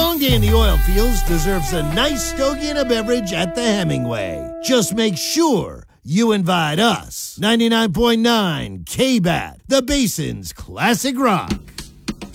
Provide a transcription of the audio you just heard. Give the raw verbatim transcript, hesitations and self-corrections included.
Long Dandy Oil Fields deserves a nice stogie and a beverage at the Hemingway. Just make sure you invite us. ninety-nine point nine K-B A T, the Basin's classic rock.